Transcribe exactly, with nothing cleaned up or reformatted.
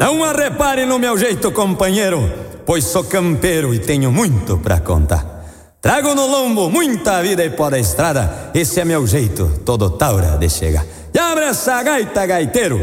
Não repare no meu jeito, companheiro, pois sou campeiro e tenho muito pra contar. Trago no lombo muita vida e pó da estrada, esse é meu jeito, todo taura de chegar. E abre essa gaita, gaiteiro,